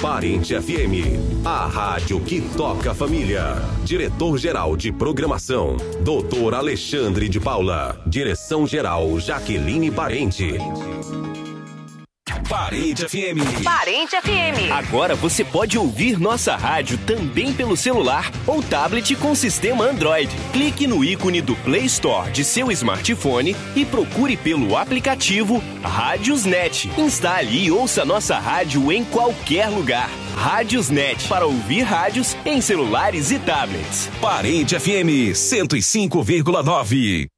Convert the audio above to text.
Parente FM, a rádio que toca a família. Diretor-geral de programação, Dr. Alexandre de Paula. Direção-geral, Jaqueline Parente. Parente FM. Parente FM. Agora você pode ouvir nossa rádio também pelo celular ou tablet com sistema Android. Clique no ícone do Play Store de seu smartphone e procure pelo aplicativo Rádiosnet. Instale e ouça nossa rádio em qualquer lugar. Rádiosnet, para ouvir rádios em celulares e tablets. Parente FM 105,9.